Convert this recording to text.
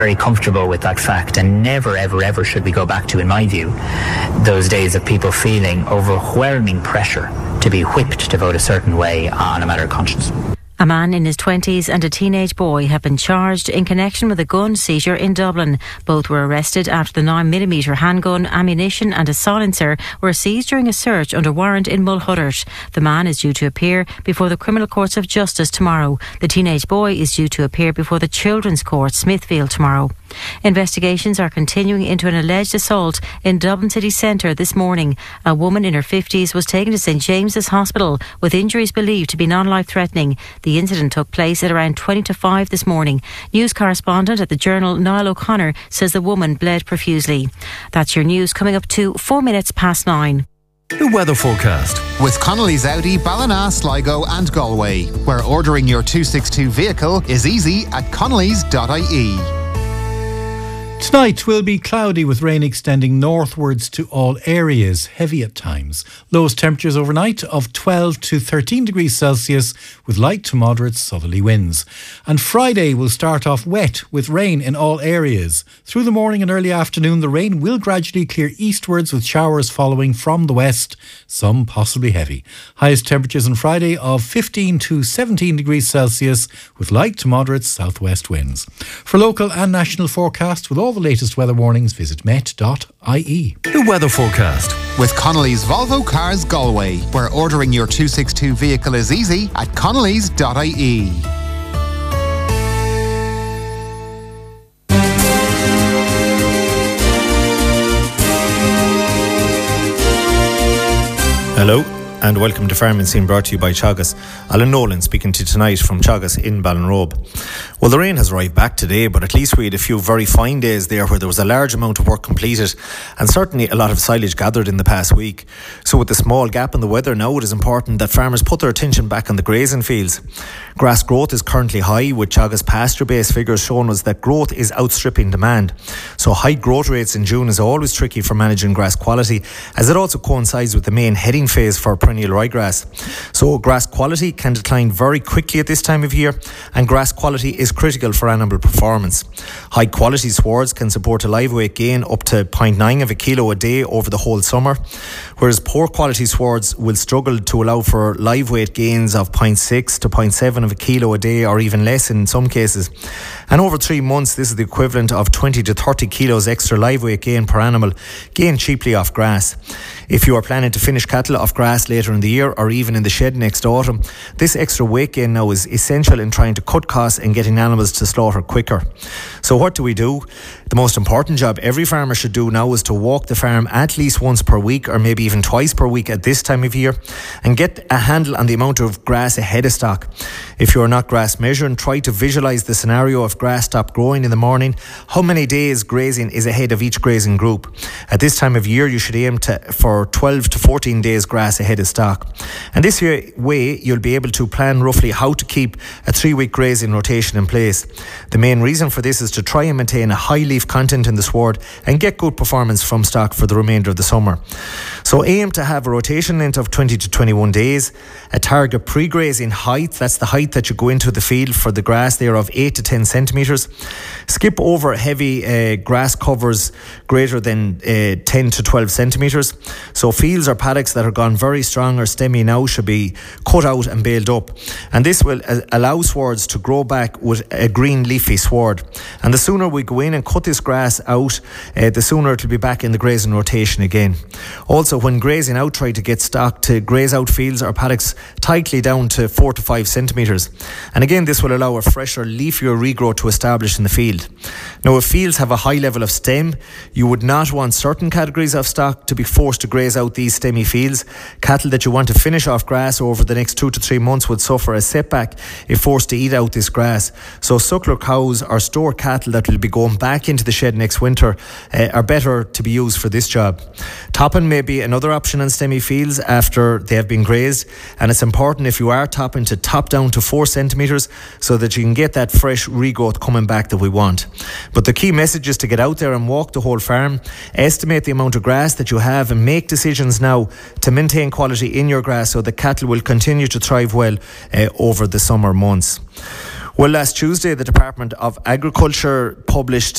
very comfortable with that fact, and never ever ever should we go back to, in my view, those days of people feeling overwhelming pressure to be whipped to vote a certain way on a matter of conscience. A man in his 20s and a teenage boy have been charged in connection with a gun seizure in Dublin. Both were arrested after the 9mm handgun, ammunition and a silencer were seized during a search under warrant in Mulhuddart. The man is due to appear before the Criminal Courts of Justice tomorrow. The teenage boy is due to appear before the Children's Court, Smithfield, tomorrow. Investigations are continuing into an alleged assault in Dublin city centre this morning. A woman in her 50s was taken to St James's Hospital with injuries believed to be non-life threatening. The incident took place at around 20 to 5 this morning. News correspondent at the Journal, Niall O'Connor, says the woman bled profusely. That's your news coming up to 4 minutes past 9. The weather forecast with Connolly's Audi, Ballina, Sligo and Galway, where ordering your 262 vehicle is easy at connellys.ie. Tonight will be cloudy with rain extending northwards to all areas, heavy at times. Lowest temperatures overnight of 12 to 13 degrees Celsius with light to moderate southerly winds. And Friday will start off wet with rain in all areas. Through the morning and early afternoon, the rain will gradually clear eastwards with showers following from the west, some possibly heavy. Highest temperatures on Friday of 15 to 17 degrees Celsius with light to moderate southwest winds. For local and national forecast with all the latest weather warnings, visit met.ie. The weather forecast with Connolly's Volvo Cars Galway, where ordering your 262 vehicle is easy at connellys.ie. Hello and welcome to Farming Scene, brought to you by Teagasc. Alan Nolan speaking to you tonight from Teagasc in Ballinrobe. Well, the rain has arrived back today, but at least we had a few very fine days there where there was a large amount of work completed and certainly a lot of silage gathered in the past week. So with the small gap in the weather now, it is important that farmers put their attention back on the grazing fields. Grass growth is currently high, with Teagasc pasture-based figures showing us that growth is outstripping demand. So high growth rates in June is always tricky for managing grass quality, as it also coincides with the main heading phase for perennial ryegrass. So grass quality can decline very quickly at this time of year, and grass quality is critical for animal performance. High quality swards can support a live weight gain up to 0.9 of a kilo a day over the whole summer, whereas poor quality swards will struggle to allow for live weight gains of 0.6 to 0.7 of a kilo a day, or even less in some cases. And over 3 months, this is the equivalent of 20 to 30 kilos extra live weight gain per animal, gained cheaply off grass. If you are planning to finish cattle off grass later in the year, or even in the shed next autumn, this extra weight gain now is essential in trying to cut costs and getting animals to slaughter quicker. So what do we do? The most important job every farmer should do now is to walk the farm at least once per week, or maybe even twice per week at this time of year, and get a handle on the amount of grass ahead of stock. If you are not grass measuring, try to visualise the scenario if grass stopped growing in the morning, how many days grazing is ahead of each grazing group. At this time of year, you should aim for 12 to 14 days grass ahead of stock. And this way, you'll be able to plan roughly how to keep a 3-week grazing rotation in place. The main reason for this is to try and maintain a high leaf content in the sward and get good performance from stock for the remainder of the summer. So aim to have a rotation length of 20 to 21 days, a target pre-grazing height, that's the height that you go into the field for the grass there, of 8 to 10 centimetres. Skip over heavy grass covers greater than 10 to 12 centimetres. So fields or paddocks that are gone very strong or stemmy now should be cut out and baled up. And this will allow swards to grow back with a green leafy sward. And the sooner we go in and cut this grass out, the sooner it will be back in the grazing rotation again. Also, when grazing out, try to get stock to graze out fields or paddocks tightly down to 4 to 5 centimetres. And again, this will allow a fresher, leafier regrowth to establish in the field. Now, if fields have a high level of stem, you would not want certain categories of stock to be forced to graze out these stemmy fields. Cattle that you want to finish off grass over the next 2 to 3 months would suffer a setback if forced to eat out this grass. So suckler cows or store cattle that will be going back into the shed next winter are better to be used for this job. Topping may be another option on stemmy fields after they have been grazed, and it's important if you are topping to top down to 4 centimetres so that you can get that fresh regrowth coming back that we want. But the key message is to get out there and walk the whole farm, estimate the amount of grass that you have, and make decisions now to maintain quality in your grass so the cattle will continue to thrive well over the summer months. Well, last Tuesday, the Department of Agriculture published